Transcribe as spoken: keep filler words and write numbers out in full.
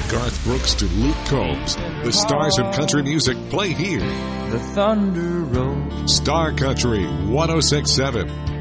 Garth Brooks to Luke Combs, the stars of country music play here. The thunder rolls. Star Country one oh six point seven.